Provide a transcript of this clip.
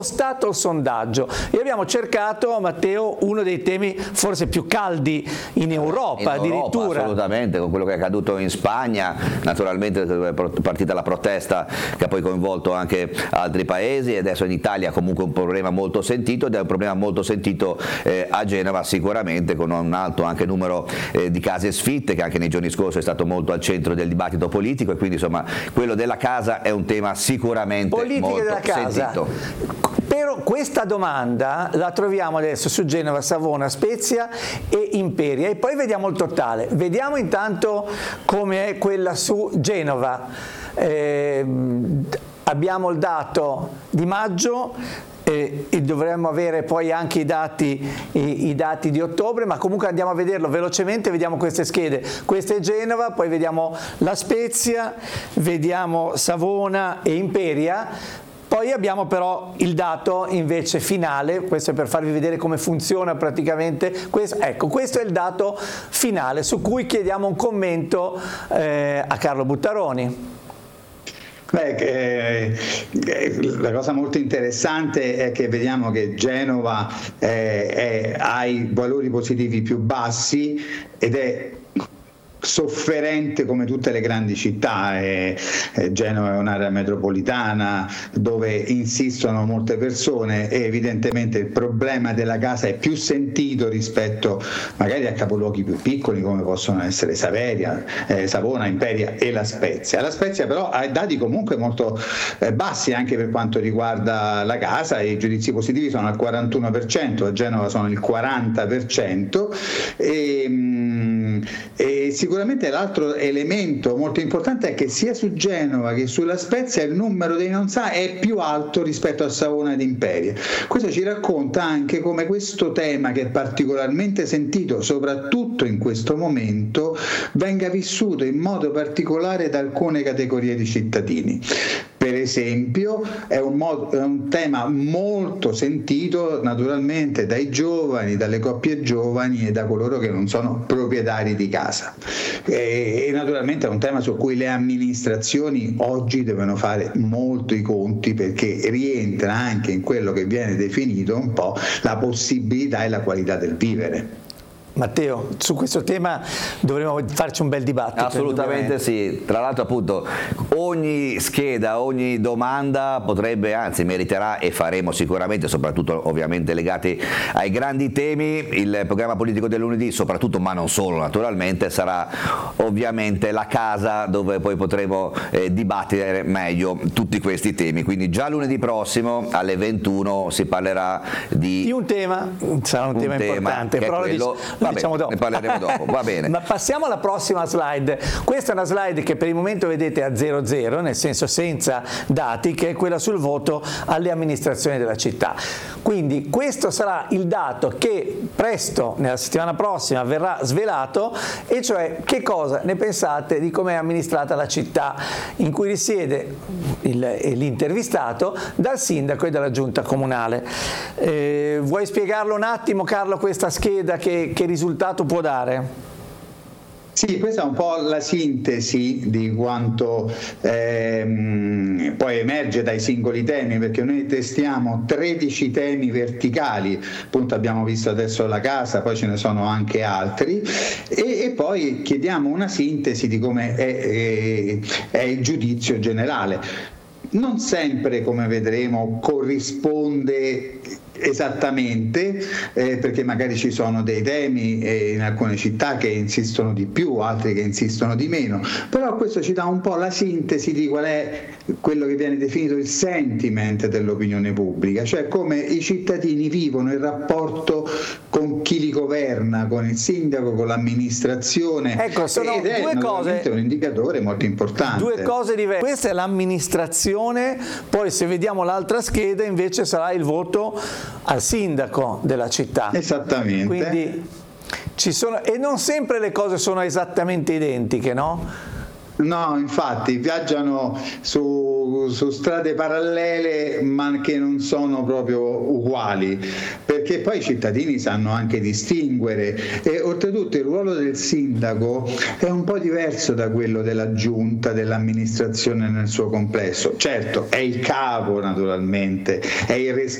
Stato il sondaggio e abbiamo cercato, Matteo, uno dei temi forse più caldi in Europa, addirittura. Assolutamente, con quello che è accaduto in Spagna, naturalmente dove è partita la protesta che ha poi coinvolto anche altri paesi, e adesso in Italia comunque un problema molto sentito, ed è un problema molto sentito a Genova sicuramente, con un alto anche numero di case sfitte, che anche nei giorni scorsi è stato molto al centro del dibattito politico, e quindi insomma quello della casa è un tema sicuramente molto sentito. Però questa domanda la troviamo adesso su Genova, Savona, Spezia e Imperia, e poi vediamo il totale. Vediamo intanto come è quella su Genova. Abbiamo il dato di maggio, e dovremmo avere poi anche i dati di ottobre, ma comunque andiamo a vederlo velocemente. Vediamo queste schede. Questa è Genova, poi vediamo la Spezia, vediamo Savona e Imperia. Poi abbiamo però il dato invece finale, questo è per farvi vedere come funziona praticamente. Ecco, questo è il dato finale su cui chiediamo un commento a Carlo Buttaroni. La cosa molto interessante è che vediamo che Genova ha i valori positivi più bassi ed è sofferente come tutte le grandi città. Genova è un'area metropolitana dove insistono molte persone e evidentemente il problema della casa è più sentito rispetto magari a capoluoghi più piccoli come possono essere Saveria, Savona, Imperia e La Spezia. La Spezia però ha dati comunque molto bassi anche per quanto riguarda la casa, i giudizi positivi sono al 41%, a Genova sono il 40%, e sicuramente l'altro elemento molto importante è che sia su Genova che sulla Spezia il numero dei non sa è più alto rispetto a Savona ed Imperia. Questo ci racconta anche come questo tema, che è particolarmente sentito soprattutto in questo momento, venga vissuto in modo particolare da alcune categorie di cittadini. Per esempio è un tema molto sentito naturalmente dai giovani, dalle coppie giovani e da coloro che non sono proprietari di casa. E naturalmente è un tema su cui le amministrazioni oggi devono fare molto i conti, perché rientra anche in quello che viene definito un po' la possibilità e la qualità del vivere. Matteo, su questo tema dovremo farci un bel dibattito. Assolutamente sì, tra l'altro appunto ogni scheda, ogni domanda potrebbe, anzi meriterà, e faremo sicuramente, soprattutto ovviamente legati ai grandi temi. Il programma politico del lunedì soprattutto, ma non solo naturalmente, sarà ovviamente la casa dove poi potremo dibattere meglio tutti questi temi, quindi già lunedì prossimo alle 21 si parlerà di un tema, sarà un tema importante, però diciamo dopo. Ne parleremo dopo, va bene. Ma passiamo alla prossima slide. Questa è una slide che per il momento vedete a 00, nel senso senza dati, che è quella sul voto alle amministrazioni della città. Quindi questo sarà il dato che presto, nella settimana prossima, verrà svelato, e cioè che cosa ne pensate di come è amministrata la città in cui risiede l'intervistato dal sindaco e dalla giunta comunale. Vuoi spiegarlo un attimo, Carlo, questa scheda, che risultato può dare? Sì, questa è un po' la sintesi di quanto poi emerge dai singoli temi, perché noi testiamo 13 temi verticali, appunto abbiamo visto adesso la casa, poi ce ne sono anche altri, e poi chiediamo una sintesi di come è il giudizio generale. Non sempre, come vedremo, corrisponde esattamente, perché magari ci sono dei temi in alcune città che insistono di più, altri che insistono di meno, però questo ci dà un po' la sintesi di qual è quello che viene definito il sentiment dell'opinione pubblica, cioè come i cittadini vivono il rapporto con chi li governa, con il sindaco, con l'amministrazione. Ecco, sono ed è due cose, un indicatore molto importante. Due cose diverse. Questa è l'amministrazione, poi se vediamo l'altra scheda invece sarà il voto al sindaco della città. Esattamente. Quindi ci sono, e non sempre le cose sono esattamente identiche, no? No, infatti viaggiano su strade parallele ma che non sono proprio uguali, perché poi i cittadini sanno anche distinguere e oltretutto il ruolo del sindaco è un po' diverso da quello della giunta, dell'amministrazione nel suo complesso. Certo, è il capo naturalmente, è il